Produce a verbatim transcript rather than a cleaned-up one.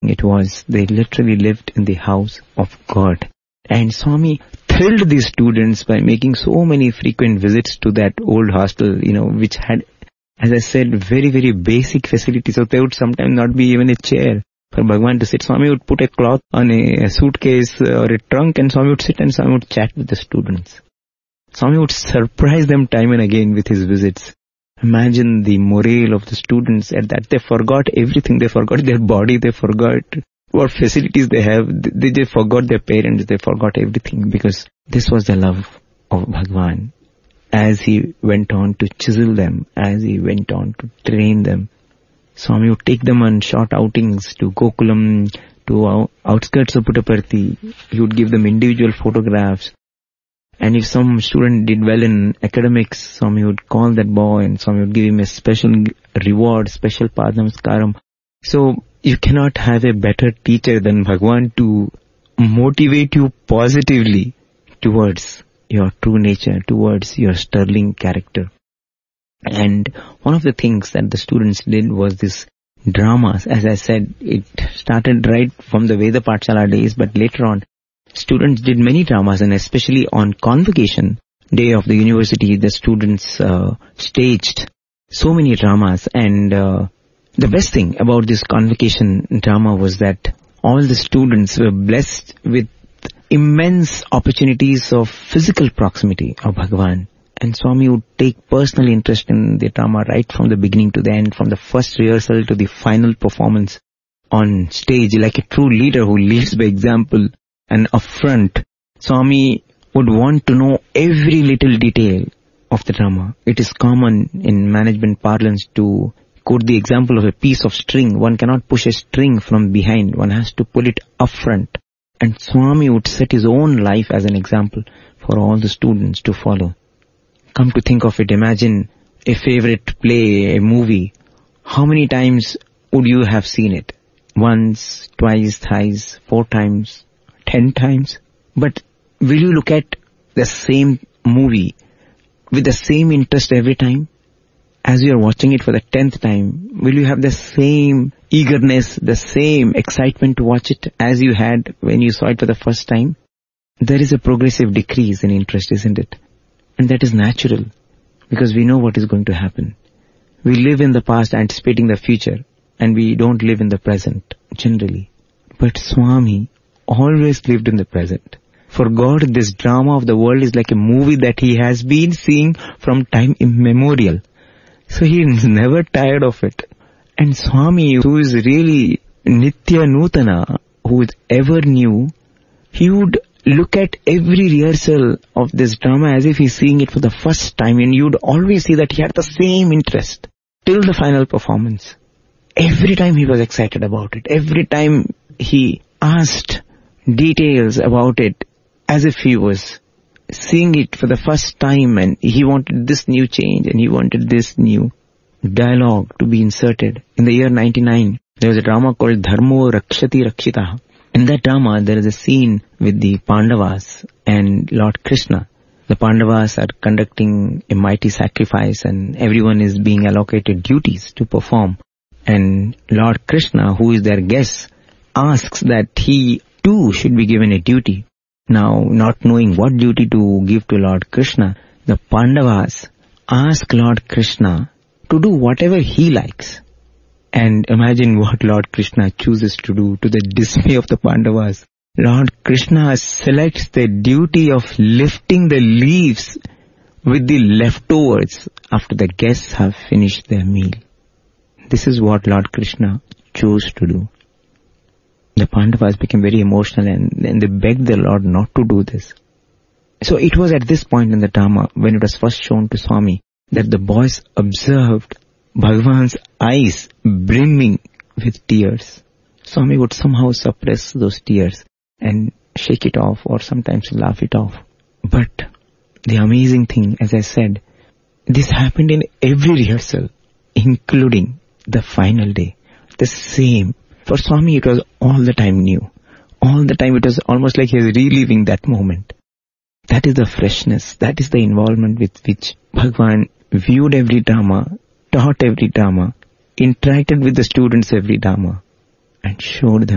it was. They literally lived in the house of God. And Swami thrilled these students by making so many frequent visits to that old hostel, you know, which had, as I said, very, very basic facilities. So there would sometimes not be even a chair for Bhagwan to sit. Swami would put a cloth on a suitcase or a trunk, and Swami would sit and Swami would chat with the students. Swami would surprise them time and again with his visits. Imagine the morale of the students at that. They forgot everything. They forgot their body. They forgot what facilities they have. They, they forgot their parents. They forgot everything, because this was the love of Bhagwan. As he went on to chisel them, as he went on to train them, Swami would take them on short outings to Gokulam, to outskirts of Puttaparthi. He would give them individual photographs. And if some student did well in academics, Swami would call that boy and Swami would give him a special reward, special padnamaskaram. So you cannot have a better teacher than Bhagwan to motivate you positively towards your true nature, towards your sterling character. And one of the things that the students did was this dramas. As I said, it started right from the Veda Pathshala days, but later on, students did many dramas, and especially on convocation day of the university, the students uh, staged so many dramas. And uh, the best thing about this convocation drama was that all the students were blessed with immense opportunities of physical proximity of Bhagwan. And Swami would take personal interest in the drama right from the beginning to the end, from the first rehearsal to the final performance on stage, like a true leader who leads by example. And upfront, Swami would want to know every little detail of the drama. It is common in management parlance to quote the example of a piece of string. One cannot push a string from behind. One has to pull it upfront. And Swami would set his own life as an example for all the students to follow. Come to think of it, imagine a favorite play, a movie. How many times would you have seen it? Once, twice, thrice, four times, ten times? But will you look at the same movie with the same interest every time? As you are watching it for the tenth time, will you have the same eagerness, the same excitement to watch it as you had when you saw it for the first time? There is a progressive decrease in interest, isn't it? And that is natural, because we know what is going to happen. We live in the past anticipating the future, and we don't live in the present, generally. But Swami always lived in the present. For God, this drama of the world is like a movie that he has been seeing from time immemorial. So he is never tired of it. And Swami, who is really Nitya Nutana, who is ever new, he would look at every rehearsal of this drama as if he's seeing it for the first time, and you'd always see that he had the same interest till the final performance. Every time he was excited about it. Every time he asked details about it as if he was seeing it for the first time, and he wanted this new change and he wanted this new dialogue to be inserted. In the year ninety-nine, there was a drama called Dharmo Rakshati Rakshitaha. In that drama, there is a scene with the Pandavas and Lord Krishna. The Pandavas are conducting a mighty sacrifice, and everyone is being allocated duties to perform. And Lord Krishna, who is their guest, asks that he too should be given a duty. Now, not knowing what duty to give to Lord Krishna, the Pandavas ask Lord Krishna to do whatever he likes. And imagine what Lord Krishna chooses to do, to the dismay of the Pandavas. Lord Krishna selects the duty of lifting the leaves with the leftovers after the guests have finished their meal. This is what Lord Krishna chose to do. The Pandavas became very emotional, and, and they begged the Lord not to do this. So it was at this point in the drama, when it was first shown to Swami, that the boys observed Bhagwan's eyes brimming with tears. Swami would somehow suppress those tears and shake it off, or sometimes laugh it off. But the amazing thing, as I said, this happened in every rehearsal, including the final day. The same. For Swami, it was all the time new. All the time it was almost like he was reliving that moment. That is the freshness. That is the involvement with which Bhagwan viewed every drama, taught every drama, interacted with the students every drama, and showed them